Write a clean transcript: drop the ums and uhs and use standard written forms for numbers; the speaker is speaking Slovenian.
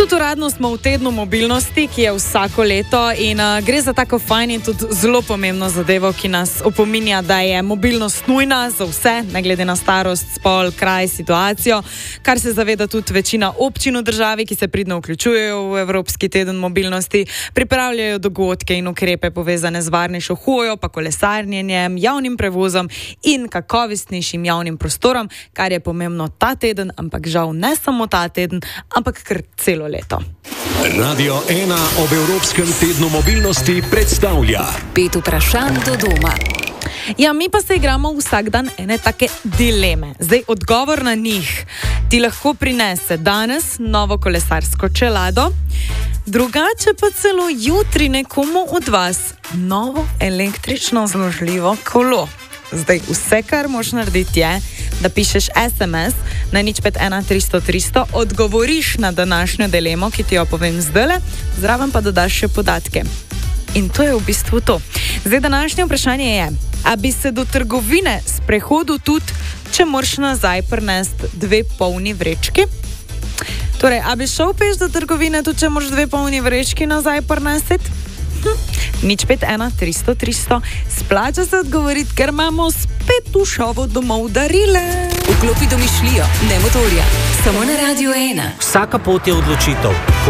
Tudi uradno smo v tednu mobilnosti, ki je vsako leto in gre za tako fajn in tudi zelo pomembno zadevo, ki nas opominja, da je mobilnost nujna za vse, ne glede na starost, spol, kraj, situacijo, kar se zaveda tudi večina občin v državi, ki se pridno vključujejo v Evropski teden mobilnosti, pripravljajo dogodke in ukrepe povezane z varnejšo hojo, pa kolesarjenjem, javnim prevozom in kakovostnejšim javnim prostorom, kar je pomembno ta teden, ampak žal ne samo ta teden, ampak kar celo leto. Radio 1 ob Evropskem tednu mobilnosti predstavlja 5 vprašanj do doma. Ja, mi pa se igramo vsak dan ene take dileme. Zdaj, odgovor na njih ti lahko prinese danes novo kolesarsko čelado, drugače pa celo jutri nekomu od vas novo električno zložljivo kolo. Zdaj, vse, kar moš narediti je, da pišeš SMS na 051 300 300, odgovoriš na današnjo dilemo, ki ti jo povem zdajle, zraven pa dodaš še podatke. In to je v bistvu to. Zdaj, današnje vprašanje je, a bi se do trgovine sprehodil tudi, če moraš nazaj prinesti 2 polni vrečki? Torej, a bi šel peš do trgovine tudi, če moraš 2 polni vrečki nazaj prinesti? 051 300 300. Splača se odgovoriti, ker imamo spet v šovu domov darile. Vklopi domišljijo, ne motorja. Samo na Radio 1. Vsaka pot je odločitev.